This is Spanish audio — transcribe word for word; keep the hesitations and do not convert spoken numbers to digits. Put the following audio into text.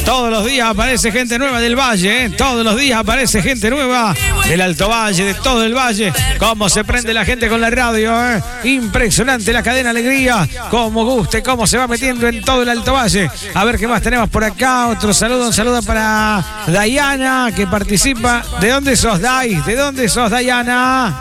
Todos los días aparece gente nueva del Valle, ¿eh? Todos los días aparece gente nueva del Alto Valle, de todo el Valle. Cómo se prende la gente con la radio, ¿eh? Impresionante la cadena Alegría. Cómo guste, cómo se va metiendo en todo el Alto Valle. A ver qué más tenemos por acá. Otro saludo, un saludo para Dayana, que participa. ¿De dónde sos, Day? ¿De dónde sos, Dayana?